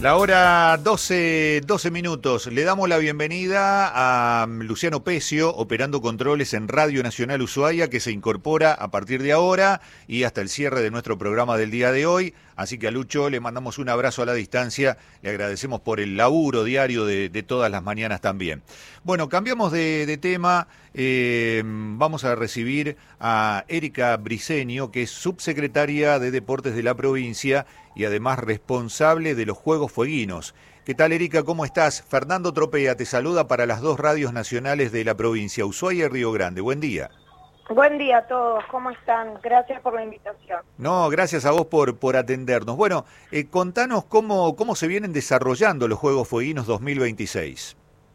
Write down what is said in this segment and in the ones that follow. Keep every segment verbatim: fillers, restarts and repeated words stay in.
La hora doce, doce minutos. Le damos la bienvenida a Luciano Pecio, operando controles en Radio Nacional Ushuaia, que se incorpora a partir de ahora y hasta el cierre de nuestro programa del día de hoy. Así que a Lucho le mandamos un abrazo a la distancia, le agradecemos por el laburo diario de, de todas las mañanas también. Bueno, cambiamos de, de tema, eh, vamos a recibir a Erika Briceño, que es subsecretaria de Deportes de la provincia y además responsable de los Juegos Fueguinos. ¿Qué tal, Erika? ¿Cómo estás? Fernando Tropea te saluda para las dos radios nacionales de la provincia, Ushuaia y Río Grande. Buen día. Buen día a todos, ¿cómo están? Gracias por la invitación. No, gracias a vos por, por atendernos. Bueno, eh, contanos cómo, cómo se vienen desarrollando los Juegos Fueguinos dos mil veintiséis.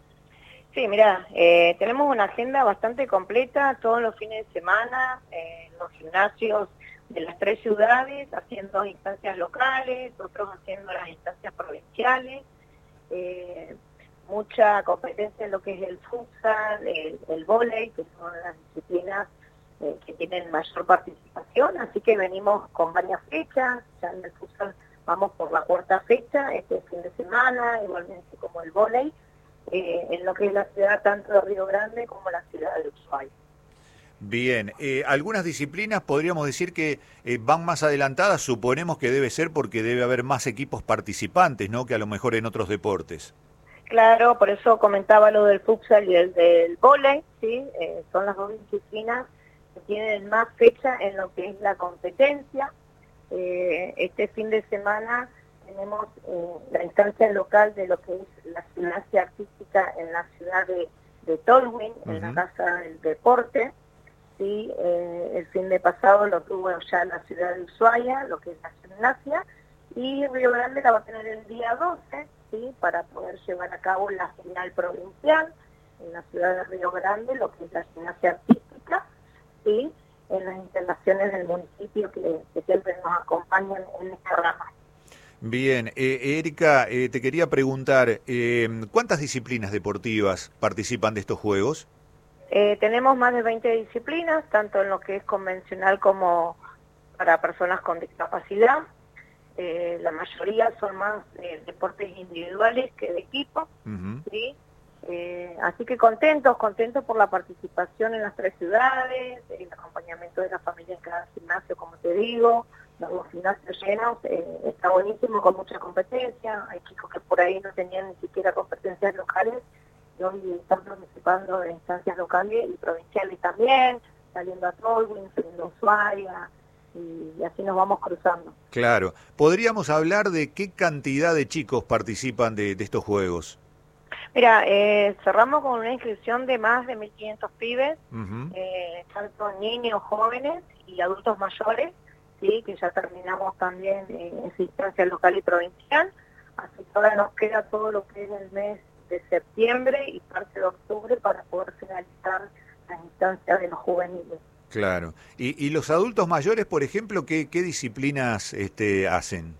Sí, mirá, eh, tenemos una agenda bastante completa todos los fines de semana, eh, en los gimnasios de las tres ciudades, haciendo instancias locales, otros haciendo las instancias provinciales, eh, mucha competencia en lo que es el futsal, el, el vóley, que son las disciplinas eh, que tienen mayor participación, así que venimos con varias fechas, ya en el futsal vamos por la cuarta fecha, este fin de semana, igualmente como el vóley, eh, en lo que es la ciudad tanto de Río Grande como la ciudad de Ushuaia. Bien, eh, algunas disciplinas podríamos decir que eh, van más adelantadas, suponemos que debe ser porque debe haber más equipos participantes, ¿no?, que a lo mejor en otros deportes. Claro, por eso comentaba lo del futsal y el del vóley, ¿sí? Eh, son las dos disciplinas que tienen más fecha en lo que es la competencia. Eh, este fin de semana tenemos eh, la instancia local de lo que es la gimnasia artística en la ciudad de, de Tolwyn, uh-huh. en la Casa del Deporte. Sí, eh, el fin de pasado lo tuvo ya en la ciudad de Ushuaia, lo que es la gimnasia, y Río Grande la va a tener el día doce, ¿sí? Para poder llevar a cabo la final provincial en la ciudad de Río Grande, lo que es la gimnasia artística, ¿sí? En las instalaciones del municipio que, que siempre nos acompañan en esta rama. Bien, eh, Erika, eh, te quería preguntar, eh, ¿cuántas disciplinas deportivas participan de estos Juegos? Eh, tenemos más de veinte disciplinas, tanto en lo que es convencional como para personas con discapacidad. Eh, la mayoría son más eh, deportes individuales que de equipo, uh-huh. ¿sí? Eh, así que contentos, contentos por la participación en las tres ciudades, el acompañamiento de la familia en cada gimnasio, como te digo, los gimnasios llenos, eh, está buenísimo, con mucha competencia. Hay chicos que por ahí no tenían ni siquiera competencias locales, y hoy están participando de instancias locales y provinciales también, saliendo a Tolwyn, saliendo a Ushuaia, y así nos vamos cruzando. Claro. ¿Podríamos hablar de qué cantidad de chicos participan de, de estos Juegos? Mira, eh, cerramos con una inscripción de más de mil quinientos pibes, uh-huh. eh, tanto niños, jóvenes y adultos mayores, sí, que ya terminamos también en esa instancia local y provincial, así que ahora nos queda todo lo que es el mes de septiembre y parte de octubre para poder finalizar las instancias de los juveniles. Claro. ¿Y, y los adultos mayores, por ejemplo, qué, qué disciplinas este, hacen?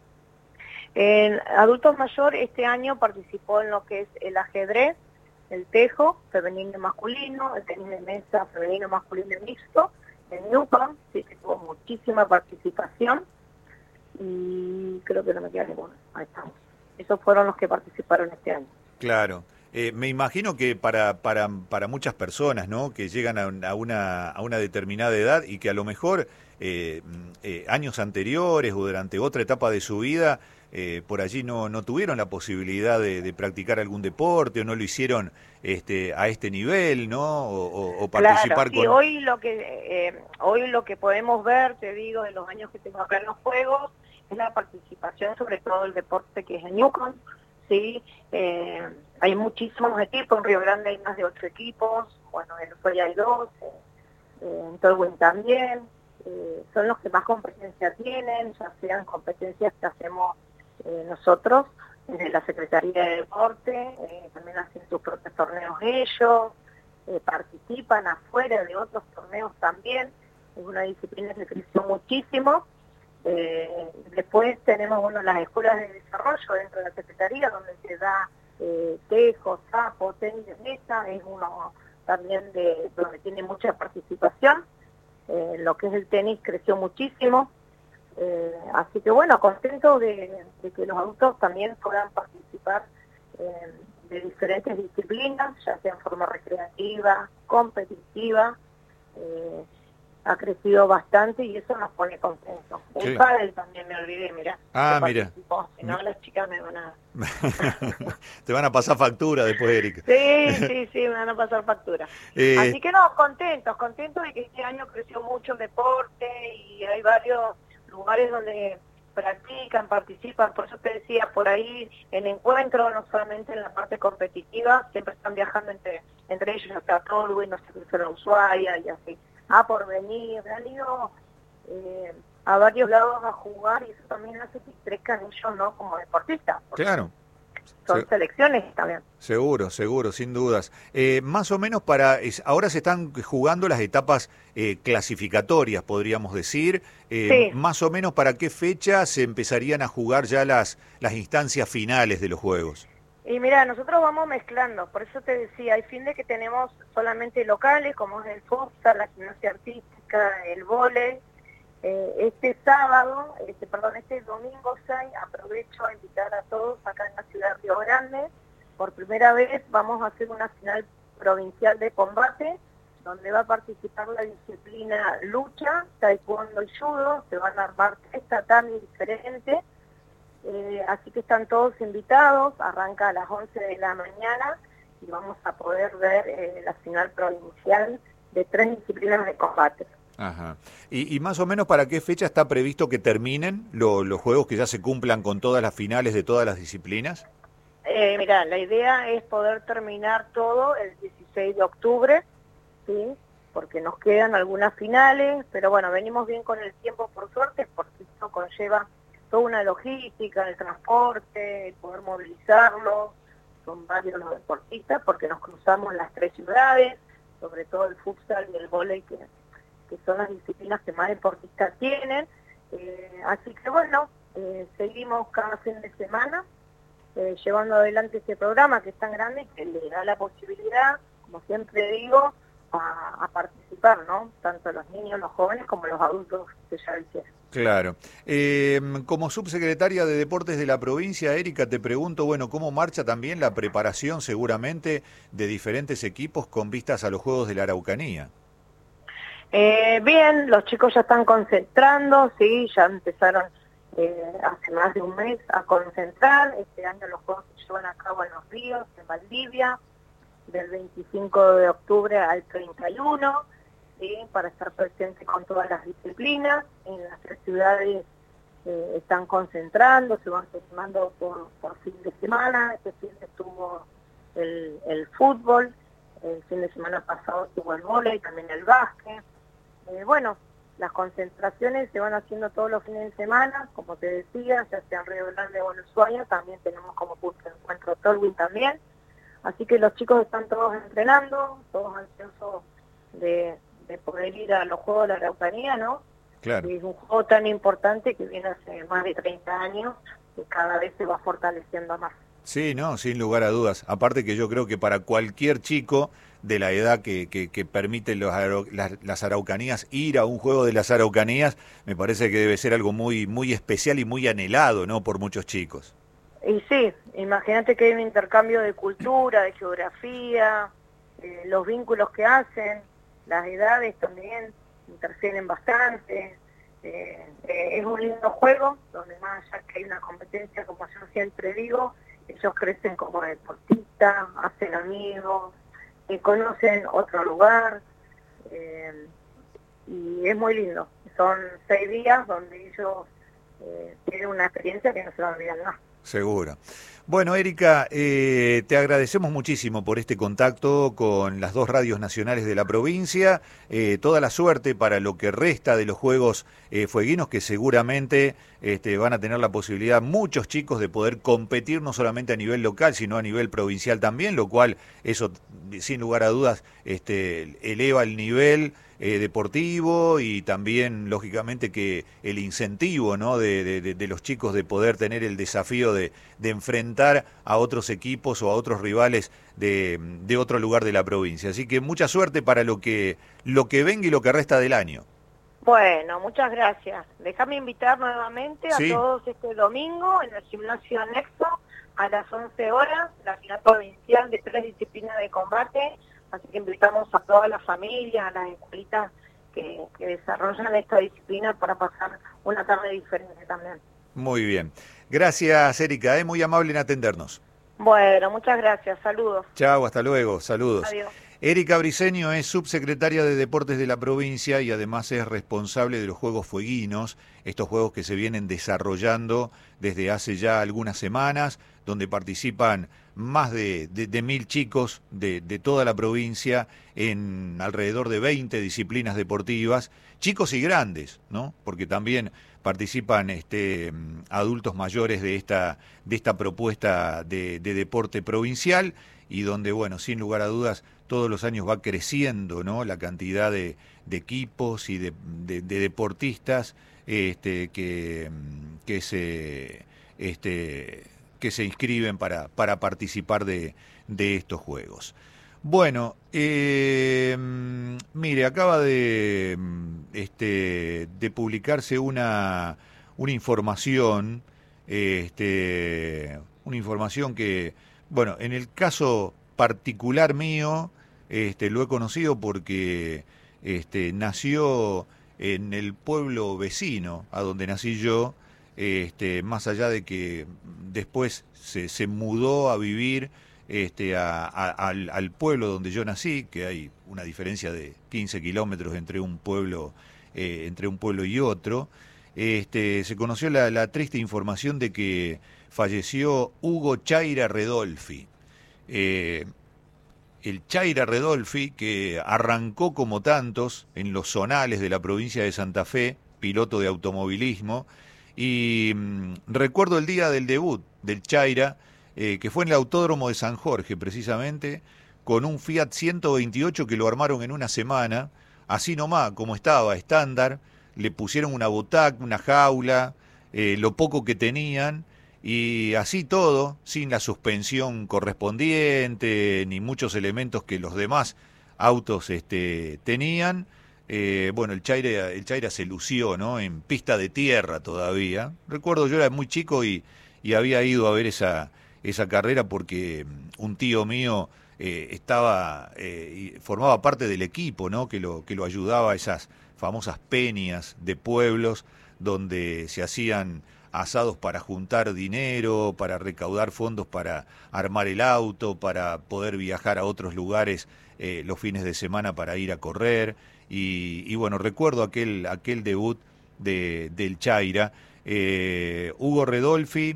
En adultos mayores este año participó en lo que es el ajedrez, el tejo, femenino y masculino, el tenis de mesa, femenino, masculino y mixto, el newcomb, sí que tuvo muchísima participación, y creo que no me queda ninguno. Ahí estamos. Esos fueron los que participaron este año. Claro. Eh, me imagino que para, para, para muchas personas, ¿no?, que llegan a, a, una, a una determinada edad y que a lo mejor eh, eh, años anteriores o durante otra etapa de su vida eh, por allí no, no tuvieron la posibilidad de, de practicar algún deporte o no lo hicieron este, a este nivel, ¿no?, o, o, o participar claro, sí, con... hoy lo que eh, hoy lo que podemos ver, te digo, de los años que tengo acá en los Juegos, es la participación, sobre todo el deporte que es el newcomb. Sí, eh, hay muchísimos equipos, en Río Grande hay más de ocho equipos, bueno, en Ushuaia hay dos, eh, en Tolwyn también, eh, son los que más competencia tienen, ya sean competencias que hacemos eh, nosotros, desde la Secretaría de Deporte, eh, también hacen sus propios torneos ellos, eh, participan afuera de otros torneos también, es una disciplina que creció muchísimo. Eh, después tenemos bueno, las escuelas de desarrollo dentro de la Secretaría, donde se da eh, tejo, sapo, tenis de mesa, es uno también de donde tiene mucha participación. Eh, lo que es el tenis creció muchísimo, Eh, así que bueno, contento de, de que los adultos también puedan participar eh, de diferentes disciplinas, ya sea en forma recreativa, competitiva. Eh, ha crecido bastante y eso nos pone contentos. Sí. El pádel también me olvidé, mira. Ah, mira. Si no, las chicas me van a... Te van a pasar factura después, Erika. Sí, sí, sí, me van a pasar factura. Eh... Así que no, contentos, contentos de que este año creció mucho el deporte y hay varios lugares donde practican, participan, por eso te decía, por ahí en encuentros, no solamente en la parte competitiva, siempre están viajando entre entre ellos, hasta Tolwyn, no sé qué, la Ushuaia y así. Ah, por venir, han ido eh, a varios lados a jugar y eso también hace que crezcan ellos, ¿no? Como deportistas. Claro. Son Se... selecciones también. Seguro, seguro, sin dudas. Eh, más o menos para, es, ahora se están jugando las etapas eh, clasificatorias, podríamos decir. Eh, Sí. Más o menos para qué fecha se empezarían a jugar ya las, las instancias finales de los Juegos. Y mira, nosotros vamos mezclando, por eso te decía, hay fin de que tenemos solamente locales, como es el futsal, la gimnasia artística, el vóley. Eh, este sábado, este perdón, este domingo seis, aprovecho a invitar a todos acá en la ciudad de Río Grande. Por primera vez vamos a hacer una final provincial de combate, donde va a participar la disciplina lucha, taekwondo y judo. Se van a armar tres tatamis diferentes. Eh, así que están todos invitados, arranca a las once de la mañana y vamos a poder ver eh, la final provincial de tres disciplinas de combate. Ajá. Y, y más o menos para qué fecha está previsto que terminen lo, los juegos, que ya se cumplan con todas las finales de todas las disciplinas. Eh, mira, la idea es poder terminar todo el dieciséis de octubre, ¿sí? Porque nos quedan algunas finales, pero bueno, venimos bien con el tiempo por suerte, porque esto conlleva toda una logística, el transporte, el poder movilizarlo. Son varios los deportistas porque nos cruzamos las tres ciudades, sobre todo el futsal y el vóley, que, que son las disciplinas que más deportistas tienen. Eh, así que bueno, eh, seguimos cada fin de semana eh, llevando adelante este programa que es tan grande que le da la posibilidad, como siempre digo, a, a participar, ¿no? Tanto los niños, los jóvenes como los adultos que ya lo hicieron. Claro. Eh, como subsecretaria de Deportes de la provincia, Erika, te pregunto, bueno, ¿cómo marcha también la preparación seguramente de diferentes equipos con vistas a los Juegos de la Araucanía? Eh, bien, los chicos ya están concentrando, sí, ya empezaron eh, hace más de un mes a concentrar. Este año los Juegos se llevan a cabo en Los Ríos, en Valdivia, del veinticinco de octubre al treinta y uno. ¿Sí? Para estar presente con todas las disciplinas. En las tres ciudades eh, están concentrando, se van formando por, por fin de semana. Este fin de estuvo el, el fútbol, el fin de semana pasado estuvo el vóley, también el básquet. Eh, bueno, las concentraciones se van haciendo todos los fines de semana, como te decía, ya sea en Río Grande o en Ushuaia, también tenemos como punto de encuentro Tolwyn también. Así que los chicos están todos entrenando, todos ansiosos de... de poder ir a los Juegos de la Araucanía, ¿no? Claro. Es un juego tan importante que viene hace más de treinta años y cada vez se va fortaleciendo más. Sí, no, sin lugar a dudas. Aparte que yo creo que para cualquier chico de la edad que, que, que permite los, las, las Araucanías ir a un juego de las Araucanías, me parece que debe ser algo muy, muy especial y muy anhelado, ¿no? Por muchos chicos. Y sí, imagínate que hay un intercambio de cultura, de geografía, eh, los vínculos que hacen. Las edades también interfieren bastante. Eh, eh, es un lindo juego, donde más allá que hay una competencia, como yo siempre digo, ellos crecen como deportistas, hacen amigos, eh, conocen otro lugar, eh, y es muy lindo. Son seis días donde ellos eh, tienen una experiencia que no se va a olvidar más. Seguro. Bueno, Erika, eh, te agradecemos muchísimo por este contacto con las dos radios nacionales de la provincia. Eh, toda la suerte para lo que resta de los Juegos eh, Fueguinos, que seguramente este, van a tener la posibilidad muchos chicos de poder competir no solamente a nivel local, sino a nivel provincial también, lo cual eso, sin lugar a dudas, este, eleva el nivel Eh, deportivo y también, lógicamente, que el incentivo, ¿no? de, de, de los chicos de poder tener el desafío de, de enfrentar a otros equipos o a otros rivales de, de otro lugar de la provincia. Así que mucha suerte para lo que, lo que venga y lo que resta del año. Bueno, muchas gracias. Déjame invitar nuevamente a Sí. todos este domingo en el gimnasio Nexo a las once horas, la final provincial de tres disciplinas de combate. Así que invitamos a todas las familias, a las escuelitas que, que desarrollan esta disciplina para pasar una tarde diferente también. Muy bien. Gracias, Erika, ¿eh? Muy amable en atendernos. Bueno, muchas gracias. Saludos. Chao, hasta luego. Saludos. Adiós. Erika Briceño es subsecretaria de Deportes de la provincia y además es responsable de los Juegos Fueguinos, estos juegos que se vienen desarrollando desde hace ya algunas semanas, donde participan más de, de, de mil chicos de, de toda la provincia en alrededor de veinte disciplinas deportivas, chicos y grandes, ¿no? Porque también participan este, adultos mayores de esta, de esta propuesta de, de deporte provincial y donde, bueno, sin lugar a dudas, todos los años va creciendo, ¿no?, la cantidad de, de equipos y de, de, de deportistas este, que, que, se, este, que se inscriben para, para participar de, de estos juegos. Bueno, eh, mire, acaba de, este, de publicarse una, una información, este, una información que, bueno, en el caso particular mío, este, lo he conocido porque este, nació en el pueblo vecino a donde nací yo, este, más allá de que después se, se mudó a vivir este, a, a, al, al pueblo donde yo nací, que hay una diferencia de quince kilómetros entre un pueblo, eh, entre un pueblo y otro. Este, se conoció la, la triste información de que falleció Hugo Chaira Redolfi. Eh, el Chaira Redolfi, que arrancó como tantos en los zonales de la provincia de Santa Fe, piloto de automovilismo, y mmm, recuerdo el día del debut del Chaira, eh, que fue en el Autódromo de San Jorge precisamente, con un Fiat ciento veintiocho que lo armaron en una semana, así nomás, como estaba, estándar, le pusieron una butaca, una jaula, eh, lo poco que tenían, y así todo, sin la suspensión correspondiente, ni muchos elementos que los demás autos este, tenían. Eh, bueno, el Chaira, el Chaira se lució, ¿no?, en pista de tierra todavía. Recuerdo, yo era muy chico y, y había ido a ver esa, esa carrera porque un tío mío eh, estaba, eh, formaba parte del equipo, ¿no?, que lo, que lo ayudaba a esas famosas peñas de pueblos donde se hacían asados para juntar dinero, para recaudar fondos para armar el auto, para poder viajar a otros lugares eh, los fines de semana para ir a correr. Y, y bueno, recuerdo aquel, aquel debut de, del Chaira. Eh, Hugo Redolfi,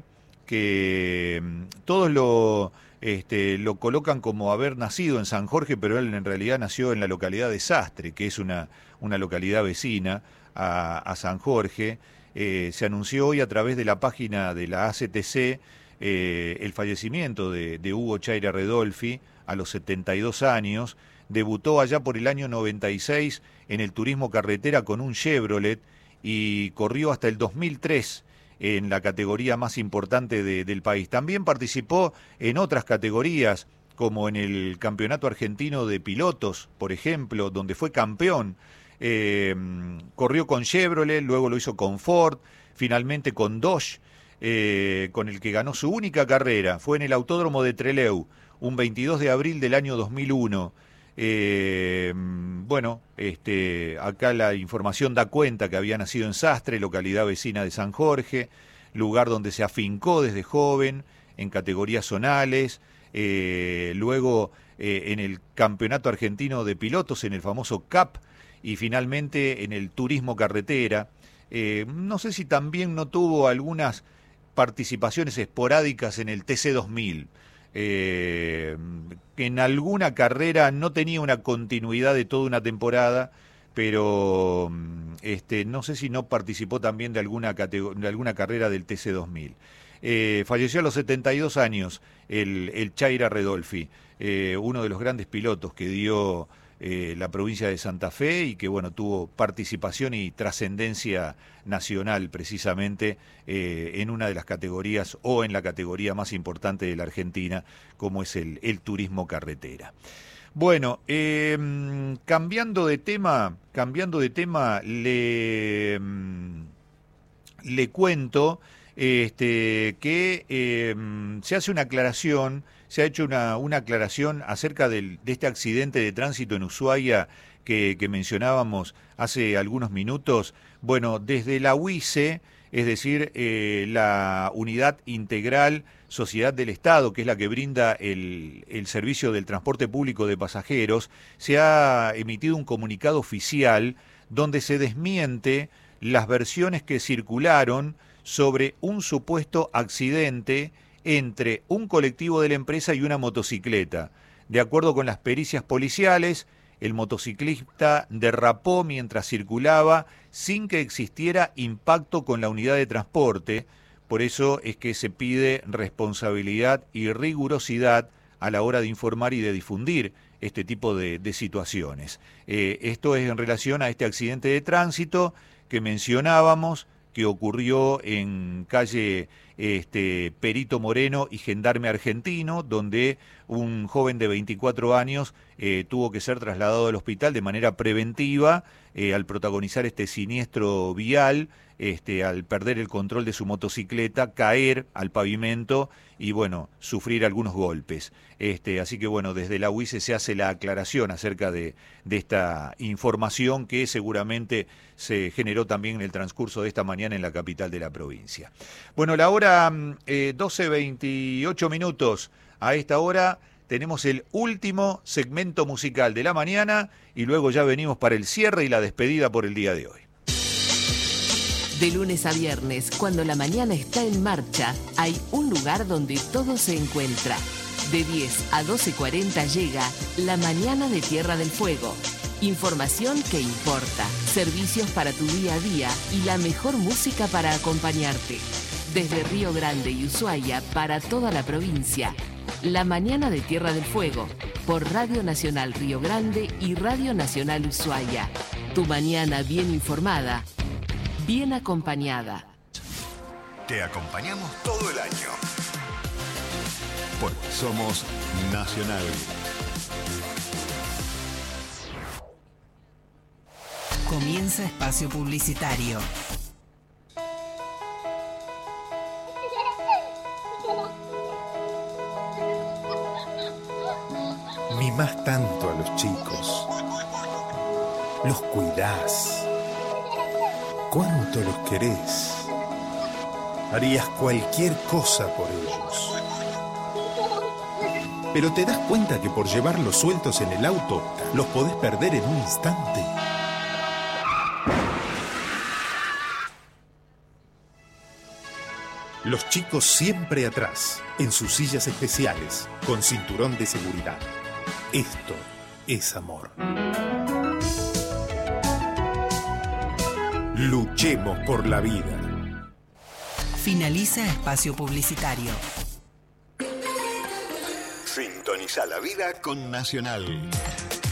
que todos lo, este, lo colocan como haber nacido en San Jorge, pero él en realidad nació en la localidad de Sastre, que es una, una localidad vecina a, a San Jorge. Eh, se anunció hoy a través de la página de la A C T C eh, el fallecimiento de, de Hugo Chaira Redolfi a los setenta y dos años. Debutó allá por el año noventa y seis en el turismo carretera con un Chevrolet y corrió hasta el dos mil tres en la categoría más importante de, del país. También participó en otras categorías, como en el Campeonato Argentino de Pilotos, por ejemplo, donde fue campeón. Eh, corrió con Chevrolet, luego lo hizo con Ford, finalmente con Dodge, eh, con el que ganó su única carrera. Fue en el Autódromo de Trelew, un veintidós de abril del año dos mil uno. Eh, bueno, este, acá la información da cuenta que había nacido en Sastre, localidad vecina de San Jorge, lugar donde se afincó desde joven en categorías zonales, eh, luego eh, en el Campeonato Argentino de Pilotos, en el famoso C A P, y finalmente en el turismo carretera. Eh, no sé si también no tuvo algunas participaciones esporádicas en el T C dos mil. Eh, en alguna carrera no tenía una continuidad de toda una temporada, pero este, no sé si no participó también de alguna, de alguna carrera del T C dos mil. Eh, falleció a los setenta y dos años el, el Chaira Redolfi, eh, uno de los grandes pilotos que dio eh, la provincia de Santa Fe y que bueno tuvo participación y trascendencia nacional precisamente eh, en una de las categorías o en la categoría más importante de la Argentina, como es el, el turismo carretera. Bueno, eh, cambiando de tema, cambiando de tema, le, le cuento este, que eh, se hace una aclaración, se ha hecho una, una aclaración acerca del, de este accidente de tránsito en Ushuaia que, que mencionábamos hace algunos minutos. Bueno, desde la U I C E, es decir, eh, la Unidad Integral Sociedad del Estado, que es la que brinda el, el servicio del transporte público de pasajeros, se ha emitido un comunicado oficial donde se desmiente las versiones que circularon sobre un supuesto accidente entre un colectivo de la empresa y una motocicleta. De acuerdo con las pericias policiales, el motociclista derrapó mientras circulaba sin que existiera impacto con la unidad de transporte. Por eso es que se pide responsabilidad y rigurosidad a la hora de informar y de difundir este tipo de, de situaciones. Eh, esto es en relación a este accidente de tránsito que mencionábamos, que ocurrió en calle este, Perito Moreno y Gendarme Argentino, donde un joven de veinticuatro años eh, tuvo que ser trasladado al hospital de manera preventiva eh, al protagonizar este siniestro vial, este, al perder el control de su motocicleta, caer al pavimento y, bueno, sufrir algunos golpes. Este, así que, bueno, desde la U I C E se hace la aclaración acerca de, de esta información que seguramente se generó también en el transcurso de esta mañana en la capital de la provincia. Bueno, la hora eh, doce veintiocho minutos. A esta hora tenemos el último segmento musical de la mañana y luego ya venimos para el cierre y la despedida por el día de hoy. De lunes a viernes, cuando la mañana está en marcha, hay un lugar donde todo se encuentra. De diez a doce cuarenta llega La Mañana de Tierra del Fuego. Información que importa, servicios para tu día a día y la mejor música para acompañarte. Desde Río Grande y Ushuaia para toda la provincia. La Mañana de Tierra del Fuego, por Radio Nacional Río Grande y Radio Nacional Ushuaia. Tu mañana bien informada, bien acompañada. Te acompañamos todo el año. Porque somos Nacional. Comienza espacio publicitario. Mimás tanto a los chicos. Los cuidás. ¿Cuánto los querés? Harías cualquier cosa por ellos. Pero te das cuenta que por llevarlos sueltos en el auto, los podés perder en un instante. Los chicos siempre atrás, en sus sillas especiales, con cinturón de seguridad. Esto es amor. Luchemos por la vida. Finaliza espacio publicitario. Sintoniza la vida con Nacional.